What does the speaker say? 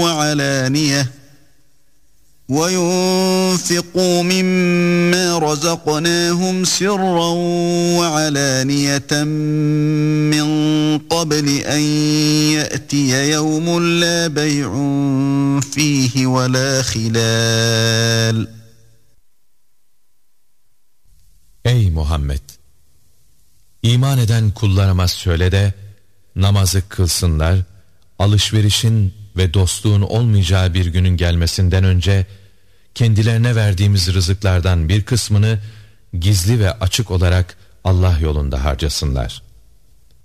وعلانية وينفقوا مما رزقناهم سرا وعلانية من قبل أن يأتي يوم لا بيع فيه ولا خلال. Ey Muhammed! İman eden kullarıma söyle de namazı kılsınlar, alışverişin ve dostluğun olmayacağı bir günün gelmesinden önce kendilerine verdiğimiz rızıklardan bir kısmını gizli ve açık olarak Allah yolunda harcasınlar.